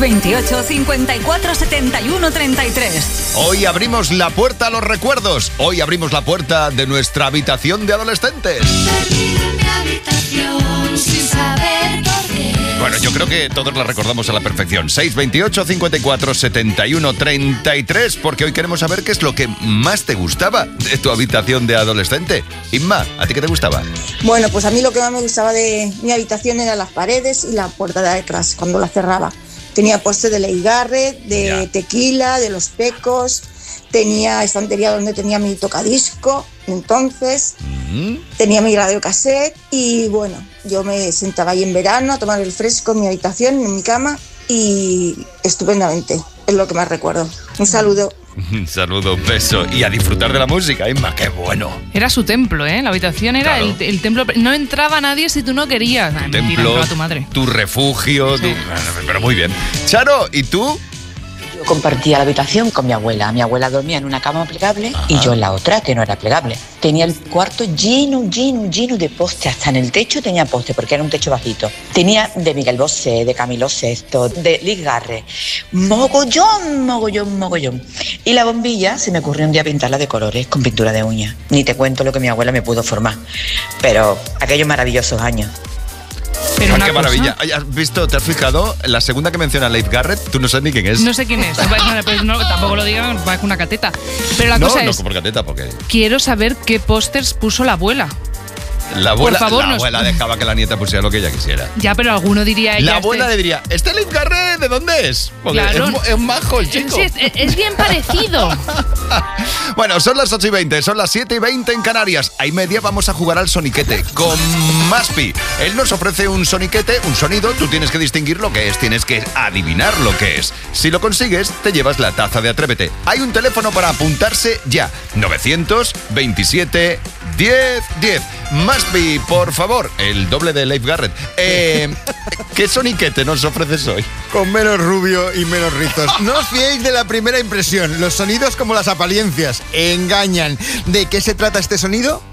28 54 71 33. Hoy abrimos la puerta a los recuerdos. Hoy abrimos la puerta de nuestra habitación de adolescentes. Perdido en mi habitación sin saber por qué. Bueno, yo creo que todos la recordamos a la perfección. 628 54 71 33, porque hoy queremos saber qué es lo que más te gustaba de tu habitación de adolescente. Inma, ¿a ti qué te gustaba? Bueno, pues a mí lo que más me gustaba de mi habitación eran las paredes y la puerta de atrás, cuando la cerraba. Tenía póster de Leigh Garrett, de Tequila, de Los Pecos, tenía estantería donde tenía mi tocadisco, entonces tenía mi radio cassette y bueno, yo me sentaba ahí en verano a tomar el fresco en mi habitación, en mi cama y estupendamente, es lo que más recuerdo. Un saludo. Un saludo, un beso y a disfrutar de la música, Inma, qué bueno. Era su templo, ¿eh? La habitación era Claro. el templo. No entraba nadie si tú no querías. Tu Mentira, templo, entraba tu madre. tu refugio, Sí. pero muy bien. Charo, ¿y tú? Yo compartía la habitación con mi abuela. Mi abuela dormía en una cama plegable y yo en la otra, que no era plegable. Tenía el cuarto lleno de postes. Hasta en el techo tenía postes, porque era un techo bajito. Tenía de Miguel Bosé, de Camilo Sesto, de Leigh Garrett. Mogollón. Y la bombilla se me ocurrió un día pintarla de colores con pintura de uñas. Ni te cuento lo que mi abuela me pudo formar. Pero aquellos maravillosos años. Pero una ¡Qué cosa- maravilla! ¿Has visto, te has fijado? La segunda que menciona Leigh Garrett, tú no sabes ni quién es. No sé quién es. Pues no, tampoco lo digan, va con una cateta. Pero la cosa es, No, por gateta, porque quiero saber qué pósters puso la abuela. la abuela, Por favor, la abuela dejaba que la nieta pusiera lo que ella quisiera. Ya, pero alguno diría ella. La abuela le diría, ¿este Leigh Garrett de dónde es? Porque Claro. es un majo el chico. Sí, es bien parecido. Bueno, son las 8:20, son las 7:20 en Canarias. A y media vamos a jugar al soniquete con Maspi. Él nos ofrece un soniquete, un sonido, tú tienes que distinguir lo que es, tienes que adivinar lo que es. Si lo consigues, te llevas la taza de Atrévete. Hay un teléfono para apuntarse ya. 927 10 10. Maspi, por favor, el doble de Leigh Garrett. ¿Qué soniquete nos ofreces hoy? Con menos rubio y menos rizos. No os fiéis de la primera impresión. Los sonidos, como las apariencias, engañan. ¿De qué se trata este sonido?